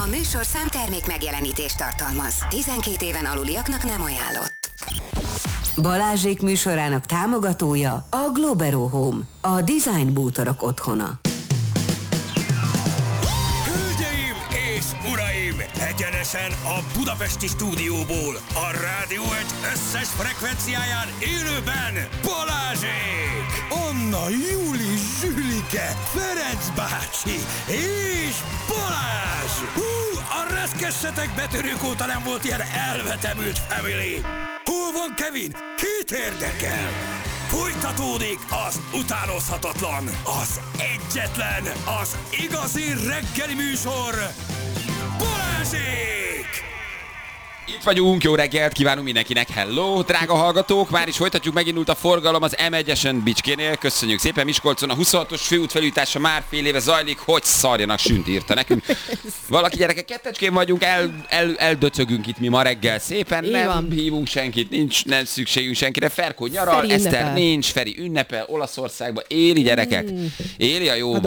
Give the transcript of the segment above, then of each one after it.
A műsorszám termék megjelenítést tartalmaz. 12 éven aluliaknak nem ajánlott. Balázsék műsorának támogatója a Globero Home, a design bútorok otthona. Hölgyeim és uraim, egyenesen a budapesti stúdióból, a Rádió Egy összes frekvenciáján élőben Balázsék! Anna, Júli, Zsülike, Ferenc bácsi és Balázs! A reszkessetek betörők óta nem volt ilyen elvetemült family! Hol van Kevin? Kit érdekel? Folytatódik az utánozhatatlan, az egyetlen, az igazi reggeli műsor, Balázsék! Itt vagyunk, jó reggelt kívánunk mindenkinek, hello, drága hallgatók, már is folytatjuk, megindult a forgalom az M1-esen Bicskénél, köszönjük szépen, Miskolcon a 26-os főút felújítása már fél éve zajlik, hogy szarjanak, Sünt írta nekünk. Valaki gyerekek, kettecskén vagyunk, eldöcögünk itt mi ma reggel szépen, nem hívunk senkit, nincs nem szükségünk senkire, Ferkó nyaral, Feri Eszter ünnepel. Nincs, Feri ünnepel Olaszországban, éli gyerekek, éli a jó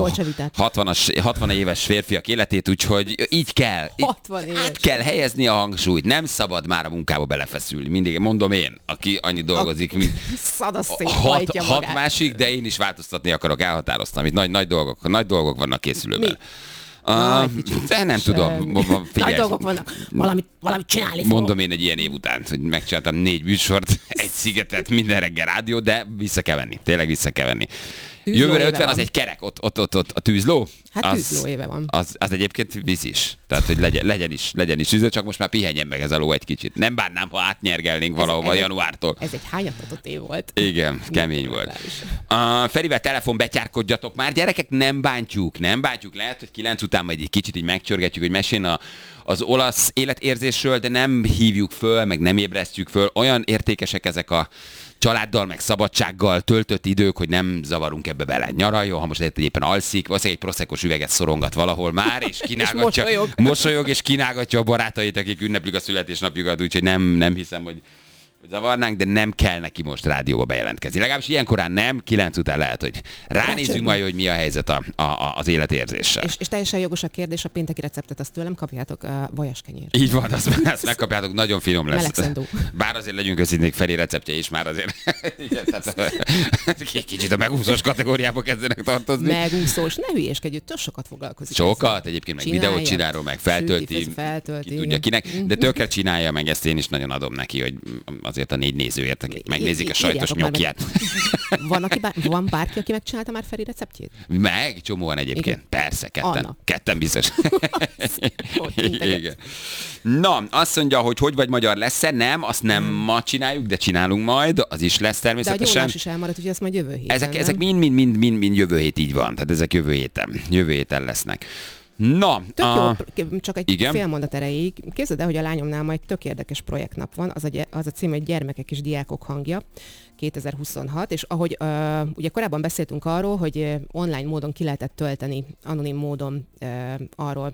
60 éves férfiak életét, úgyhogy így kell, át kell helyezni a hangsúlyt, nem szabad már a munkába belefeszülni. Mindig mondom én, aki annyi dolgozik, mint hat másik, de én is változtatni akarok, elhatároztam. Itt nagy dolgok vannak készülőben. De nem tudom. Nagy dolgok vannak. Valamit csinálni fogok. Mondom én egy ilyen év után, hogy megcsináltam 4 műsort, egy szigetet, minden reggel rádió, de vissza kell venni. Tényleg vissza kell venni. Jövőre 50 az egy kerek, ott a tűzló. Hát tűzló éve van. Az egyébként víz is. Tehát, hogy legyen is tűzló, csak most már pihenjen meg ez a ló egy kicsit. Nem bánnám, ha átnyergelnénk valahova januártól. Ez egy hányatatott év volt. Igen, kemény volt. Ferivel telefonbetyárkodjatok már. Gyerekek, nem bántjuk. Lehet, hogy 9 után majd egy kicsit így megcsörgetjük, hogy meséljen az olasz életérzésről, de nem hívjuk föl, meg nem ébresztjük föl. Olyan értékesek ezek a családdal, meg szabadsággal töltött idők, hogy nem zavarunk ebbe bele. Nyaraljon, ha most éppen alszik, valószínűleg egy proszekos üveget szorongat valahol már, és kínálgatja, mosolyog és kínálgatja a barátait, akik ünneplik a születésnapjukat, úgyhogy nem hiszem, hogy zavarnánk, de nem kell neki most rádióba bejelentkezni. Legalábbis ilyenkorán nem, 9 után lehet, hogy ránézzünk majd, hogy mi a helyzet az életérzéssel. És teljesen jogos a kérdés, a pénteki receptet azt tőlem kapjátok, vajaskenyér. Így van, azt megkapjátok, nagyon finom lesz. Melegszendó. Bár azért legyünk őszinték, Feri receptje is már azért. Kicsit a megúszós kategóriába kezdenek tartozni. Megúszós, ne hülyéskedj, tök sokat foglalkozik. Sokat, egyébként meg videót csinálról, meg feltölti. Tudja kinek, de tökre csinálja meg, ezt én is nagyon adom neki, hogy azért a 4 nézőért, akik megnézik a sajtos nyokját. Van bárki, aki megcsinálta már Feri receptjét? Meg, csomóan egyébként. Igen. Persze, ketten biztos. Igen. Na, azt mondja, hogy vagy magyar lesz-e? Nem, azt nem ma csináljuk, de csinálunk majd, az is lesz természetesen. De a gyónás is elmaradt, úgyhogy ezt majd jövő héten. Ezek mind jövő hét így van, tehát ezek jövő héten lesznek. Na, jó, csak egy fél mondat erejéig. Képzeld el, hogy a lányomnál majd tök érdekes projektnap van, az a cím, hogy Gyermekek és Diákok hangja, 2026, és ahogy ugye korábban beszéltünk arról, hogy online módon ki lehetett tölteni, anonim módon arról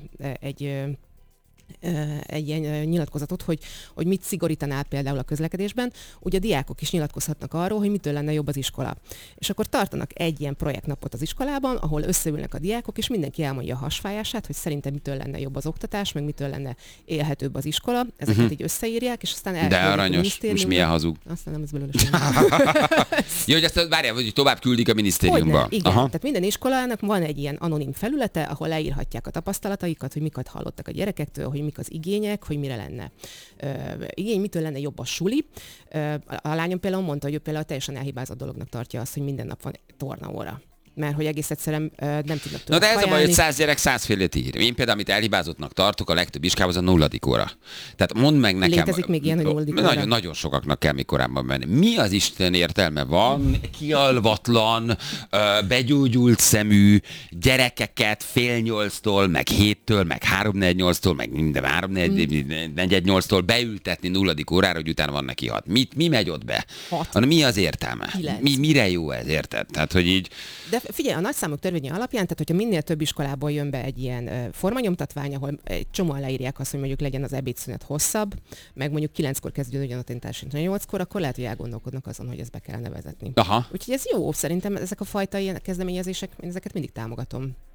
egy ilyen nyilatkozatot, hogy mit szigorítanál például a közlekedésben, ugye a diákok is nyilatkozhatnak arról, hogy mitől lenne jobb az iskola. És akkor tartanak egy ilyen projektnapot az iskolában, ahol összeülnek a diákok, és mindenki elmondja a hasfájását, hogy szerintem mitől lenne jobb az oktatás, meg mitől lenne élhetőbb az iskola. Ezeket így összeírják, és aztán de aranyos, most milyen hazug. Aztán nem ez belőle jó, hogy ezt várjál, hogy tovább küldik a minisztériumba. Igen, tehát minden iskolának van egy ilyen anonim felülete, ahol leírhatják a tapasztalataikat, hogy miket hallottak a gyerekektől, hogy mik az igények, hogy mire lenne igény, mitől lenne jobb a suli. A lányom például mondta, hogy ő például teljesen elhibázott dolognak tartja azt, hogy minden nap van tornaóra. Mert hogy egész egyszerűen nem tudnak tőle. Na de ez a baj, hogy 100 gyerek 100 félét ír. Én például, amit elhibázottnak tartok, a legtöbb iskához a 0. óra. Tehát mondd meg nekem. Létezik még ilyen, hogy 0. óra? Nagyon sokaknak kell még korábban menni. Mi az Isten értelme van kialvatlan, begyógyult szemű gyerekeket fél 8-tól, meg 7-től, meg 3-4-8-tól, meg minden 3-4-8-tól beültetni 0. órára, hogy utána van neki 6. Mi megy ott be? Mi az értelme? Mire jó ez, érted? Tehát, hogy így... De figyelj, a nagyszámok törvénye alapján, tehát hogyha minél több iskolából jön be egy ilyen formanyomtatvány, ahol egy csomóan leírják azt, hogy mondjuk legyen az ebédszünet hosszabb, meg mondjuk 9-kor kezdődjön a tanítás, 8-kor, akkor lehet, hogy elgondolkodnak azon, hogy ezt be kellene vezetni. Aha. Úgyhogy ez jó, szerintem ezek a fajta ilyen kezdeményezések, én ezeket mindig támogatom.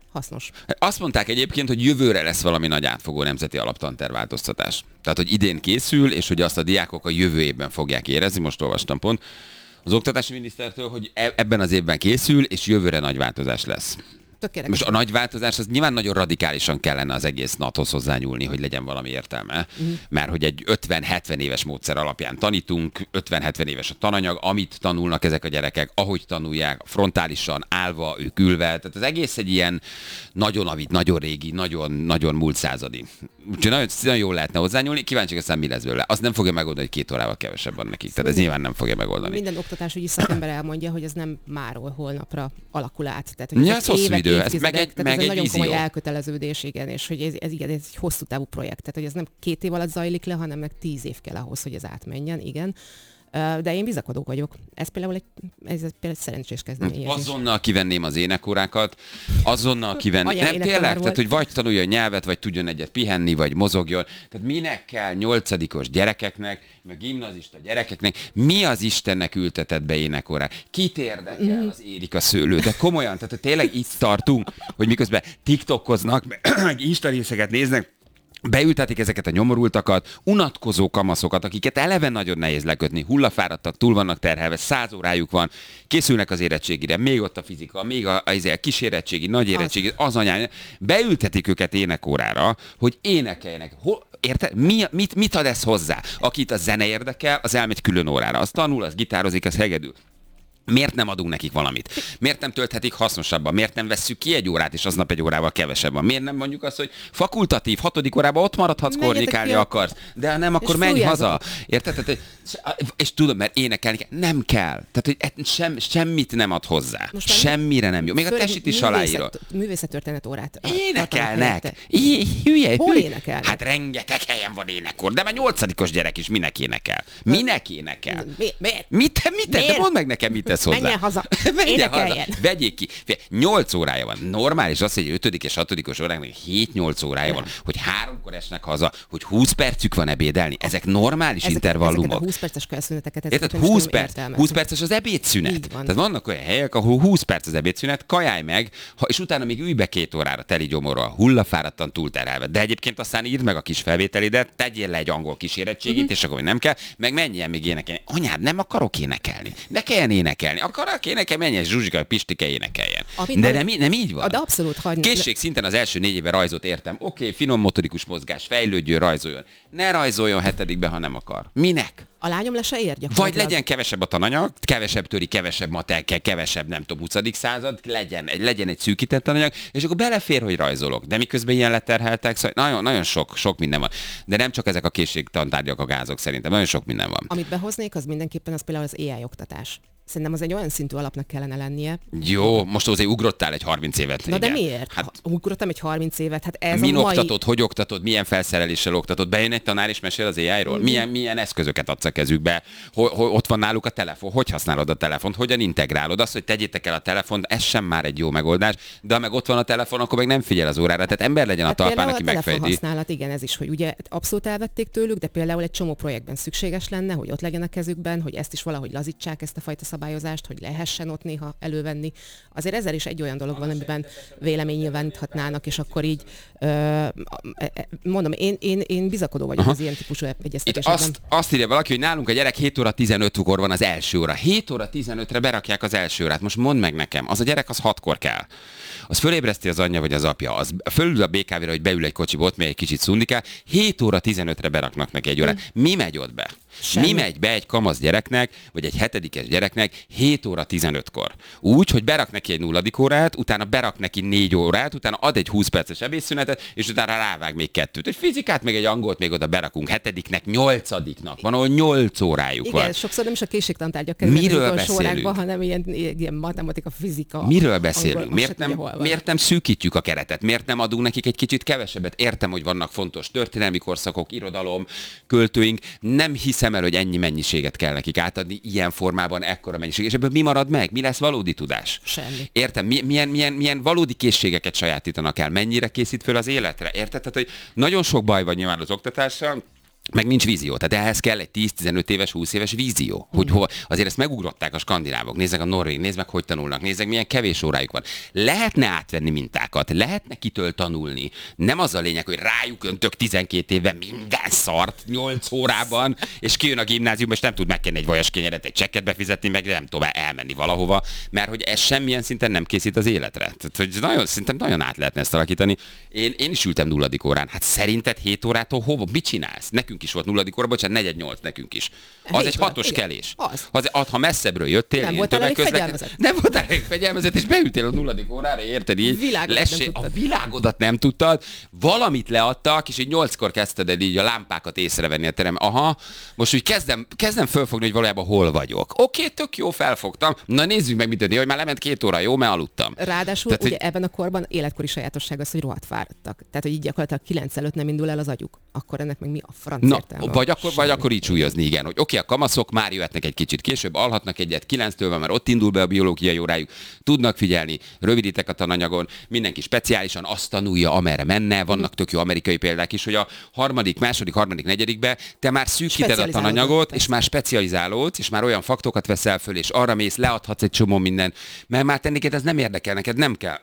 hasznos. Azt mondták egyébként, hogy jövőre lesz valami nagy átfogó nemzeti alaptanterváltoztatás. Tehát, hogy idén készül, és hogy azt a diákok a jövő évben fogják érezni, most olvastam pont az oktatási minisztertől, hogy ebben az évben készül, és jövőre nagy változás lesz. Tökéletes. Most a nagy változás, az nyilván nagyon radikálisan kellene az egész NATO-hoz hozzányúlni, hogy legyen valami értelme. Mert hogy egy 50-70 éves módszer alapján tanítunk, 50-70 éves a tananyag, amit tanulnak ezek a gyerekek, ahogy tanulják, frontálisan, állva, ők ülve. Tehát az egész egy ilyen nagyon avid, nagyon régi, nagyon múlt századi. Úgyhogy nagyon jól lehetne hozzányúlni, kíváncsiak aztán mi lesz belőle. Az nem fogja megoldani, hogy 2 órával kevesebb van nekik. Tehát ez nyilván nem fogja megoldani. Minden oktatásügyi szakember elmondja, hogy ez nem máról holnapra alakul át. Tehát, hogy ez hosszú idő, ez meg egy nagyon vízió. komoly elköteleződés, igen, és hogy ez egy hosszú távú projekt. Tehát, hogy ez nem 2 év alatt zajlik le, hanem meg 10 év kell ahhoz, hogy ez átmenjen, igen. De én bizakodó vagyok. Ez például egy szerencsés kezdeményezés. Azonnal kivenném az énekórákat, azonnal kivenném. Nem tényleg, tehát hogy vagy tanuljon nyelvet, vagy tudjon egyet pihenni, vagy mozogjon. Tehát minek kell 8-os gyerekeknek, meg gimnazista gyerekeknek, mi az Istennek ültetett be énekórát? Kit érdekel az Érika szőlő? De komolyan, tehát tényleg itt tartunk, hogy miközben TikTokoznak, meg Insta-részeket néznek, beültetik ezeket a nyomorultakat, unatkozó kamaszokat, akiket eleve nagyon nehéz lekötni, hullafáradtak, túl vannak terhelve, 100 órájuk van, készülnek az érettségire, még ott a fizika, még a kis érettségi, nagy érettségi, az anyány, beültetik őket énekórára, hogy énekeljenek. Érted? Mit ad ez hozzá? Akit a zene érdekel, az elmegy külön órára, az tanul, az gitározik, az hegedül. Miért nem adunk nekik valamit? Miért nem tölthetik hasznosabban? Miért nem vesszük ki 1 órát, és aznap 1 órával kevesebben? Miért nem mondjuk azt, hogy fakultatív, 6. órában ott maradhatsz, kornikálni akarsz, de ha nem, akkor menj haza. Érted? Tehát, és tudom, mert énekelni kell. Nem kell. Tehát, hogy semmit nem ad hozzá. Semmire nem jó. Még a testit is aláírja. Művészettörténet órát. Énekelnek. Hol énekelnek? Hát rengeteg helyen van énekkor, de már 8-os gyerek is minek énekel? Minek énekel? Miért? Mit? De mondd meg nekem, mit tesz hozzá. Menjen haza. Menjen haza. Vegyék ki. 8 órája van. Normális az, hogy 5. és 6. óráknak 7-8 órája van, hogy 3-kor esnek haza, hogy 20 percük van ebédelni. Ezek normális intervallumok. Ezeket a 20 perces felszüneteket. Érted? 20 perces az ebédszünet. Tehát vannak olyan helyek, ahol 20 perc az ebédszünet, kajálj meg, és utána még ülj be 2 órára teli gyomorral, hullafáradtan túlterhelve. De egyébként aztán írd meg a kis felvételidet, tegyél le egy angol kísérettségét, és akkor nem kell, meg menjen még énekelni. Anyád, nem akarok énekelni. Ne kelljen énekelni. Akarok énekelni, menjen Zsuzsika, Pistike énekeljen. De nem így van. De abszolút hagyni. Készség szinten az első 4 éve rajzot értem. Oké, finom motorikus mozgás, fejlődjön, rajzoljon. Ne rajzoljon 7-be, ha nem akar. Minek? A lányom le se ér Vagy legyen kevesebb a tananyag, kevesebb töri, kevesebb matek, kevesebb, nem tudom, 20. század, legyen egy szűkített tananyag, és akkor belefér, hogy rajzolok. De miközben ilyen leterheltek, szóval nagyon sok minden van. De nem csak ezek a készségtantárgyak a gázok szerintem, nagyon sok minden van. Amit behoznék, az mindenképpen az például az AI oktatás. Szerintem az egy olyan szintű alapnak kellene lennie. Jó, most azért ugrottál egy 30 évet. Na igen. de miért? Hát, ugrottam egy 30 évet, hát ez min a mai... oktatod, hogy oktatod, milyen felszereléssel oktatod, bejön egy tanár és mesél az AI-ról, milyen eszközöket adsz a kezükbe, ott van náluk a telefon, hogy használod a telefont, hogyan integrálod, azt, hogy tegyétek el a telefont, ez sem már egy jó megoldás, de ha meg ott van a telefon, akkor meg nem figyel az órára, tehát ember legyen a talpán, aki megfejti. Használat, igen, ez is, hogy ugye abszolút elvették tőlük, de például egy csomó projektben szükséges lenne, hogy ott legyen a kezükben, hogy ezt is valahogy lazítsák, ezt a fajta szabályozást, hogy lehessen ott néha elővenni. Azért ezzel is egy olyan dolog van, amiben vélemény nyilváníthatnának, és akkor így mondom, én bizakodó vagyok az ilyen típusú egyeztetésekben. Azt írja valaki, hogy nálunk a gyerek 7 óra 15-kor van az első óra. 7 óra 15-re berakják az első órát. Most mondd meg nekem, az a gyerek az 6-kor kell. Az fölébreszti az anyja vagy az apja, az fölül a BKV-ra, hogy beül egy kocsiba, ott még egy kicsit szundikál, 7 óra 15-re beraknak neki egy órát. Mi megy ott be? Semmi. Mi megy be egy kamasz gyereknek, vagy egy 7-es gyereknek 7 óra 15-kor? Úgy, hogy berak neki egy 0. órát, utána berak neki 4 órát, utána ad egy 20 perces ebédszünetet, és utána rávág még 2. Egy fizikát, meg egy angolt még oda berakunk. 7-nek, 8-nak van, ahol 8 órájuk van. Igen, sokszor nem is a készségtantárgyak kerülnek az utolsó órákba, hanem ilyen matematika, fizika. Miről beszélünk? Miért nem szűkítjük a keretet? Miért nem adunk nekik egy kicsit kevesebbet? Értem, hogy vannak fontos történelmi korszakok, irodalom, költőink. Nem hiszem el, hogy ennyi mennyiséget kell nekik átadni ilyen formában, ekkora mennyiség. És ebből mi marad meg? Mi lesz valódi tudás? Semmi. Értem? Milyen valódi készségeket sajátítanak el? Mennyire készít föl az életre? Érted? Tehát, hogy nagyon sok baj van nyilván az oktatással, Meg nincs vízió. Tehát ehhez kell egy 10-15 éves, 20 éves vízió. Hogy hova, azért ezt megugrották a skandinávok. Nézzek a norvég, nézd meg, hogy tanulnak, nézzek, milyen kevés órájuk van. Lehetne átvenni mintákat, lehetne kitől tanulni. Nem az a lényeg, hogy rájuk öntök 12 évben minden szart 8 órában, és kijön a gimnáziumba, és nem tud megkenni egy vajas kenyeret, egy csekket befizetni, meg nem tovább elmenni valahova, mert hogy ez semmilyen szinten nem készít az életre. Tehát, hogy szerintem nagyon át lehetne ezt alakítani. Én is ültem 0. órán. Hát szerinted 7 órától hova? Mit csinálsz? Nekünk is volt 0. óra, bocsánat, 4-8 nekünk is. Az egy 6-os kelés. Ha messzebbről jöttél, nem voltál elég fegyelmezett. Nem voltál elég fegyelmezett, és beültél a 0. órára, érted így? A világodat nem tudtad, valamit leadtak, és így 8-kor kezdted el így a lámpákat észrevenni a terem. Aha, most úgy kezdem fölfogni, hogy valójában hol vagyok. Oké, tök jó, felfogtam. Na nézzük meg, mit történik, hogy már lement 2 óra, jó, mert aludtam. Ráadásul tehát, ugye ebben a korban életkori sajátosság az, hogy rohadt fáradtak. Tehát, hogy így gyakorlatilag 9 előtt nem indul el az agyuk. Akkor ennek meg mi a franc értelme? Vagy akkor így súlyozni, igen, hogy oké, a kamaszok már jöhetnek egy kicsit később, alhatnak egyet 9-től, mert ott indul be a biológiai órájuk, tudnak figyelni, rövidítek a tananyagon, mindenki speciálisan azt tanulja, amerre menne, vannak tök jó amerikai példák is, hogy a második, negyedikbe te már szűkíted a tananyagot, és már specializálódsz, és már olyan faktokat veszel föl, és arra mész, leadhatsz egy csomó mindent, mert már tennéket ez nem érdekel, neked nem kell.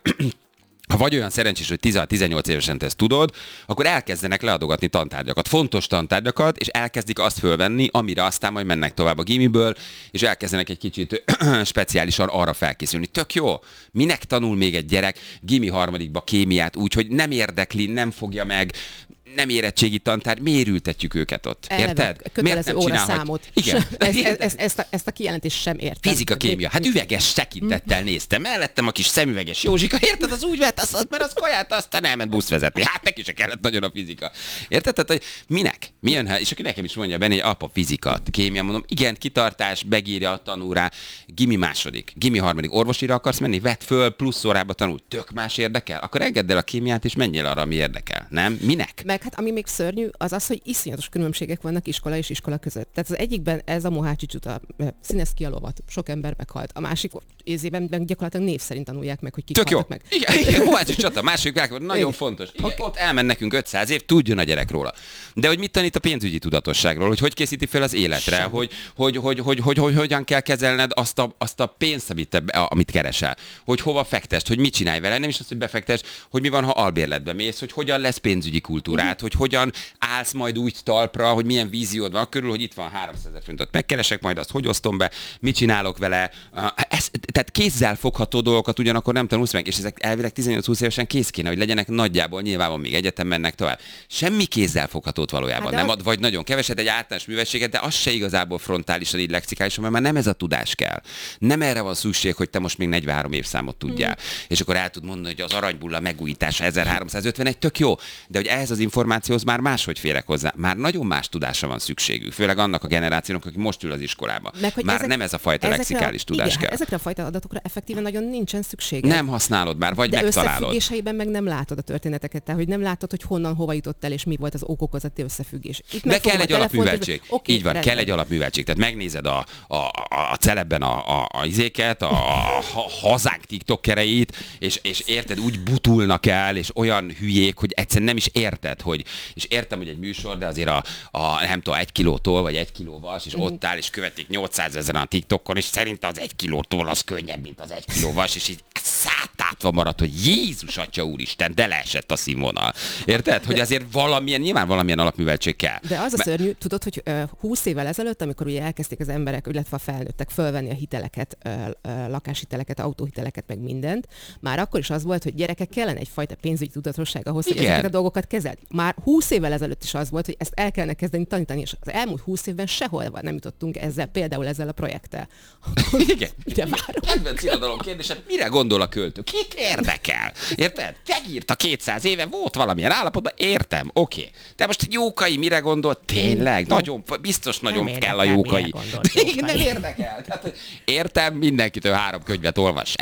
Ha vagy olyan szerencsés, hogy 16-18 évesen te ezt tudod, akkor elkezdenek leadogatni tantárgyakat, fontos tantárgyakat, és elkezdik azt fölvenni, amire aztán majd mennek tovább a gimiből, és elkezdenek egy kicsit speciálisan arra felkészülni. Tök jó. Minek tanul még egy gyerek gimi 3. kémiát úgy, hogy nem érdekli, nem fogja meg, nem érettségi tantárgy, miért ültetjük őket ott? Érted? Kötelező óra számot. Igen. Ezt a kijelentést sem értem. Fizika, kémia. Hát üveges tekintettel néztem. Mellettem a kis szemüveges Józsika. Érted? Az úgy vett, mert az kaját, aztán elment buszt vezetni. Hát neki se kellett nagyon a fizika. Érted? Tehát, hogy minek? Milyen, és aki nekem is mondja Benni, hogy apa, fizika, kémia, mondom, igen, kitartás, megírja a tanúrá, gimi 2., gimi 3. orvosira akarsz menni? Vedd föl, plusz órába tanul. Tök más érdekel? Akkor engedd el a kémiát, és menjél arra, ami érdekel. Nem? Minek? Meg hát ami még szörnyű, az, hogy iszonyatos különbségek vannak iskola és iskola között. Tehát az egyikben ez a Mohácsi csuta, színez ki a lovat, sok ember meghalt. A másik évben meg gyakorlatilag név szerint tanulják meg, hogy kik haltak meg. Igen, Mohácsi csata, második világban nagyon fontos. Igen, ott elmen nekünk 500 év, tudjon a gyerek róla. De hogy mit tanít a pénzügyi tudatosságról, hogy készíti fel az életre, hogy hogyan kell kezelned azt a pénzt, amit keresel, hogy hova fektest, hogy mit csinálj vele, nem is azt, hogy befektest, hogy mi van, ha albérletbe mész, hogy hogyan lesz pénzügyi kultúrát, hogy hogyan állsz majd úgy talpra, hogy milyen víziód van körül, hogy itt van 300 000 forintot megkeresek, majd azt hogy osztom be, mit csinálok vele. Tehát kézzel fogható dolgokat ugyanakkor nem tanulsz meg, és ezek elvileg 18-20 évesen kész kéne, hogy legyenek nagyjából, nyilván van még egyetem, mennek tovább. Semmi kézzel foghatót valójában. Nem ad, vagy nagyon keveset, egy általános műveltséget, de az se igazából frontálisan, így lexikálisan, mert már nem ez a tudás kell. Nem erre van szükség, hogy te most még 43 évszámot tudjál. És akkor el tud mondani, hogy az aranybulla megújítása 1351 tök jó, de hogy ehhez az információhoz már máshogy férek hozzá. Már nagyon más tudásra van szükségük, főleg annak a generációnak, aki most ül az iskolában. Már nem ez a fajta lexikális tudás kell. Ezekre a fajta adatokra effektíven nagyon nincsen szükség. Nem használod már, vagy megtalálod. De összefüggéseiben meg nem látod a történeteket, tehát hogy nem látod, hogy honnan, hova jutott el, és mi volt az okokozati összefüggés. De kell egy alapműveltség. Így van, kell egy alapműveltség. Tehát megnézed a celebben a izéket, a hazánk tiktokereit, és érted, úgy butulnak el, és olyan hülyék, hogy egyszerűen nem is érted, hogy, és értem, hogy egy műsor, de azért nem tudom, 1 kilótól, vagy 1 kilóvas, és ott áll, és követik 800 000 a TikTokon, és szerint az 1 kilótól az könnyebb, mint az 1 kilóvas, és így szátátva maradt, hogy Jézus Atya Úristen, de leesett a színvonal. Érted? Hogy azért nyilván valamilyen alapműveltség kell. De az a szörnyű, tudod, hogy 20 évvel ezelőtt, amikor ugye elkezdték az emberek, illetve a felnőttek fölvenni a hiteleket, lakáshiteleket, autóhiteleket, meg mindent, már akkor is az volt, hogy gyerekek kellene egyfajta pénzügyi tudatosság ahhoz, hogy ezeket a dolgokat kezeld. Már 20 évvel ezelőtt is az volt, hogy ezt el kellene kezdeni tanítani, és az elmúlt 20 évben sehol nem jutottunk például ezzel a projekttel. Igen. Kedvenc irodalom kérdésed, mire gondol a költő? Kit érdekel? Érted? Megírta 200 éve, volt valamilyen állapotban, értem, oké. De most Jókai mire gondol? Tényleg? Biztos nagyon kell a Jókai. Nem érdekel. Tehát, értem, mindenkitől 3 könyvet olvas el,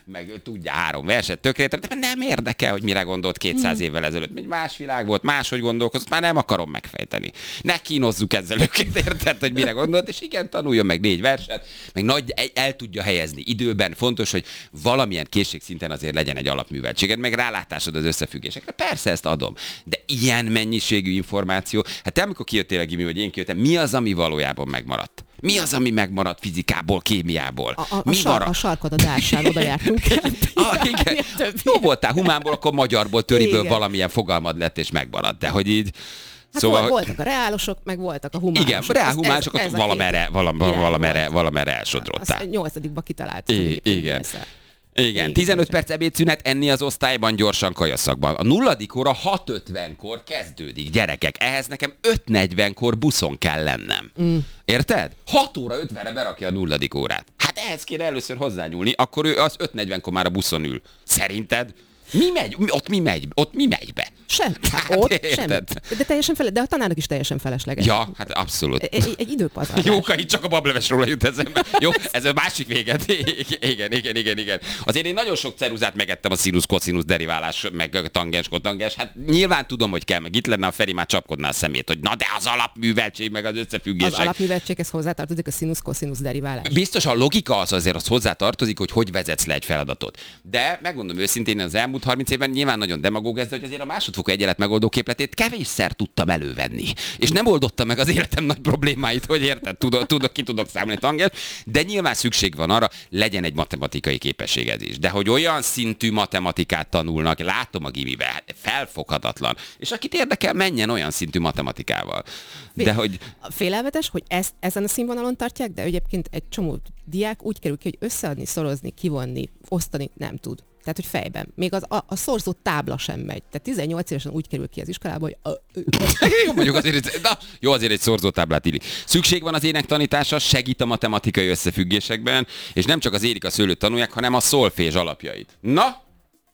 meg tudja 3 verset tökre, de nem érdekel, hogy mire gondolt 200 évvel ezelőtt. Egy más világ volt, máshogy gondolkozott, már nem akarom megfejteni. Ne kínozzuk ezzel őket, érted, hogy mire gondolt, és igen, tanuljon meg 4 verset, meg el tudja helyezni időben. Fontos, hogy valamilyen készségszinten azért legyen egy alapműveltséged, meg rálátásod az összefüggésekre. Persze ezt adom, de ilyen mennyiségű információ, hát te amikor kijöttél a gimi, vagy én kijöttem, mi az, ami valójában megmaradt? Mi az, ami megmaradt fizikából, kémiából? A sarkod a dárság, oda jártunk. Igen. Jó voltál humánból, akkor magyarból, töriből igen. Valamilyen fogalmad lett, és megmaradt. De hogy így... Hát szóval, voltak a reálosok, meg voltak a humánusok. Igen, reálhumánusokat valamerre elsodrottál. Azt 8-ba kitaláltuk. Igen. Igen, 15 perc ebédszünet, enni az osztályban, gyorsan kajaszakban. A 0. óra 6:50-kor kezdődik, gyerekek. Ehhez nekem 5:40-kor buszon kell lennem. Érted? 6 óra 50-re berakja a 0. órát. Hát ehhez kéne először hozzányúlni, akkor ő az 5:40-kor már a buszon ül. Szerinted? Ott mi megy be? Sem. Semmi. De teljesen de a tanárnak is teljesen felesleges. Ja, hát abszolút. Egy időpazarlás. Jóka, itt csak a bablevesről jut eszembe. Jó, ez a másik véget. Igen. Azért én nagyon sok ceruzát megettem a színusz-koszinusz deriválás, meg tangens-kotangens. Hát nyilván tudom, hogy kell, meg itt lenne a Feri, már csapkodná a szemét, hogy na de az alapműveltség, meg az összefüggések. Az alapműveltséghez hozzátartozik a színusz-koszinusz deriválás. Biztos a logika az hozzátartozik, hogy vezetsz le egy feladatot. De megmondom őszintén, az elmúlt 30 évben nyilván nagyon demagóg ez, de hogy azért a másodfokú egyenlet megoldó képletét kevésszer tudtam elővenni. És nem oldotta meg az életem nagy problémáit, hogy érted, ki tudok számolni tangens, de nyilván szükség van arra, legyen egy matematikai képességed is. De hogy olyan szintű matematikát tanulnak, látom a gimibe, felfoghatatlan. És akit érdekel, menjen olyan szintű matematikával. De hogy... Félelmetes, hogy ezen a színvonalon tartják, de egyébként egy csomó diák úgy kerül ki, hogy összeadni, szorozni, kivonni, osztani nem tud. Tehát, hogy fejben. Még a szorzó tábla sem megy. Tehát 18 évesen úgy kerül ki az iskolába, hogy... Jó, mondjuk azért egy szorzótáblát illik. Szükség van az énekttanításra, segít a matematikai összefüggésekben, és nem csak az érik a szőlőt tanulják, hanem a szolfés alapjait. Na?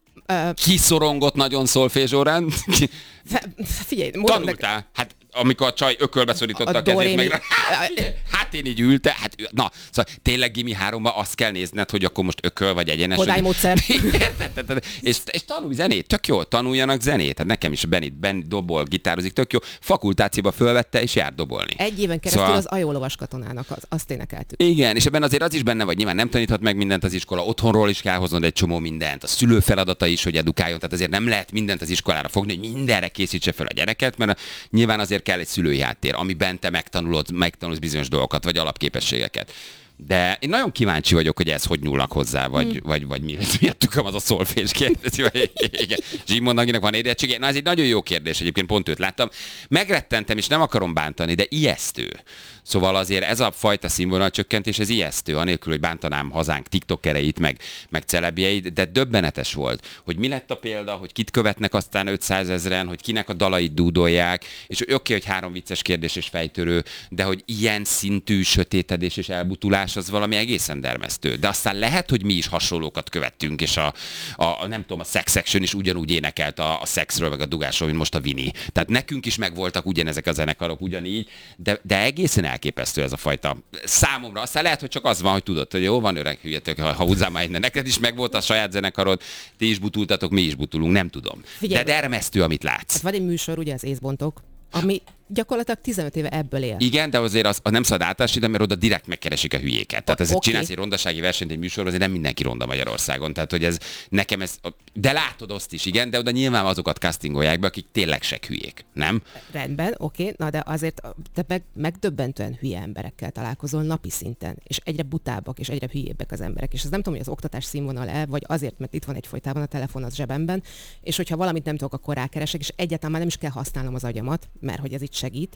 Ki szorongott nagyon szolfés órán? Figyelj, tanultál. Hát amikor a csaj ökölbe szorította a kezét meg. Hát én így ültem. Na, szóval tényleg gimi 3-ban azt kell nézned, hogy akkor most ököl vagy egyenes. Hodálymódszer. és tanulj zenét, tök jó, tanuljanak zenét. Hát nekem is Benit dobol, gitározik, tök jó. Fakultációba fölvette és jár dobolni. 1 éven keresztül szóval... az ajólovas katonának azt énekeltük. Igen, és ebben azért az is benne vagy, nyilván nem taníthat meg mindent az iskola, otthonról is kell hoznod egy csomó mindent, a szülő feladata is, hogy edukáljon, tehát azért nem lehet mindent az iskolára fogni, hogy mindenre készítse fel a gyereket, mert nyilván azért kell egy szülői háttér, amiben te megtanulsz bizonyos dolgokat, vagy alapképességeket. De én nagyon kíváncsi vagyok, hogy ez hogy nyúlnak hozzá, vagy miért tüköm az a szolfés kérdezi. Zsimondaginak van érettsége. Na, ez egy nagyon jó kérdés, egyébként pont őt láttam. Megrettentem, és nem akarom bántani, de ijesztő. Szóval azért ez a fajta színvonalcsökkentés, ez ijesztő, anélkül, hogy bántanám hazánk tiktokereit, meg celebjeit, de döbbenetes volt, hogy mi lett a példa, hogy kit követnek aztán 500 000-en, hogy kinek a dalait dúdolják, és oké, hogy 3 vicces kérdés és fejtörő, de hogy ilyen szintű sötétedés és elbutulás, az valami egészen dermesztő. De aztán lehet, hogy mi is hasonlókat követtünk, és nem tudom, a Sex Section is ugyanúgy énekelt a szexről, meg a dugásról, mint most a Vini. Tehát nekünk is megvoltak ugyanezek a zenekarok ugyanígy, de egészen elképesztő ez a fajta számomra. Aztán lehet, hogy csak az van, hogy tudod, hogy jó, van öreg hülyetek, ha húzzál már innen. Neked is megvolt a saját zenekarod, ti is butultatok, mi is butulunk, nem tudom. Figyelj, de dermesztő, amit látsz. Hát van egy műsor, ugye az Észbontok, ami gyakorlatilag 15 éve ebből él. Igen, de azért az nem szabad átásítani, mert oda direkt megkeresik a hülyéket. Tehát ez csinálsz egy rondasági versenyt egy műsor, azért nem mindenki ronda Magyarországon. Tehát, hogy ez nekem ez... De látod azt is, igen, de oda nyilván azokat castingolják be, akik tényleg se hülyék, nem? Rendben, oké, na de azért te megdöbbentően hülye emberekkel találkozol napi szinten, és egyre butábbak, és egyre hülyébbek az emberek. És ez nem tudom, hogy az oktatás színvonal vagy azért, mert itt van egyfolytában a telefon az zsebemben, és hogyha valamit nem tudok, akkor rákeresek, és egyáltalán már nem is kell használnom az agyamat, mert hogy ez itt segít.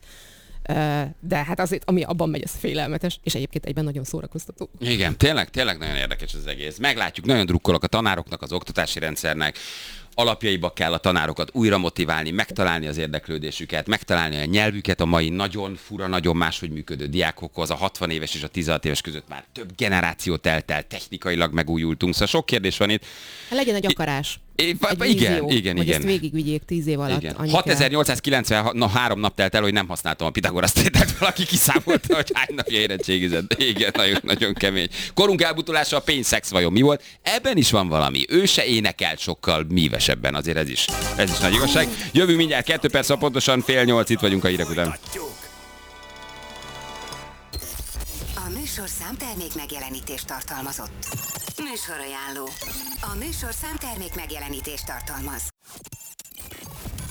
De hát azért, ami abban megy, ez félelmetes, és egyébként egyben nagyon szórakoztató. Igen, tényleg nagyon érdekes az egész. Meglátjuk, nagyon drukkolok a tanároknak, az oktatási rendszernek, alapjaiba kell a tanárokat újra motiválni, megtalálni az érdeklődésüket, megtalálni a nyelvüket a mai nagyon fura, nagyon máshogy működő diákokhoz. A 60 éves és a 16 éves között már több generáció telt el, technikailag megújultunk, szóval sok kérdés van itt. Legyen egy akarás. Igen. Hogy ezt végigvigyék 10 év alatt. Igen. 6893 nap telt el, hogy nem használtam a Pitagorasz tételt, valaki kiszámolta, hogy hány napja érettségizett. Igen, nagyon kemény. Korunk elbutulása, a pénzszex vajon mi volt? Ebben is van valami. Ő se énekelt sokkal mívesebben, azért ez is nagy igazság. Jövünk mindjárt 2 perc, pontosan 7:30, itt vagyunk a hírek után. A műsorszám termék megjelenítést tartalmazott. Műsorajánló. A műsorszám termék megjelenítést tartalmaz.